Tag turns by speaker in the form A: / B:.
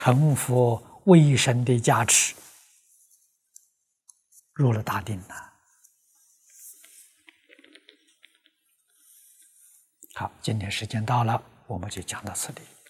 A: 成佛威神的加持，入了大定了。好，今天时间到了，我们就讲到此里。